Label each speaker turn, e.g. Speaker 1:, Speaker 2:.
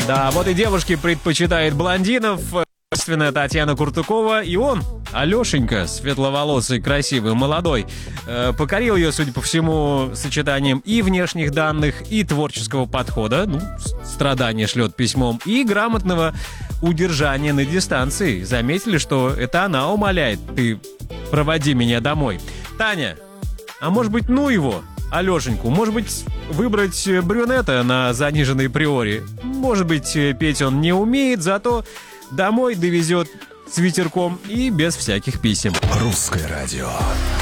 Speaker 1: Да, вот и девушки предпочитают блондинов. Собственно, Татьяна Куртукова и он, Алешенька, светловолосый, красивый, молодой, покорил ее, судя по всему, сочетанием и внешних данных, и творческого подхода, страдания шлет письмом, и грамотного удержания на дистанции. Заметили, что это она умоляет: ты проводи меня домой. Таня, а может быть, ну его, Алешеньку, может быть, выбрать брюнета на заниженной приоре? Может быть, петь он не умеет, зато домой довезет с ветерком и без всяких писем.
Speaker 2: Русское радио.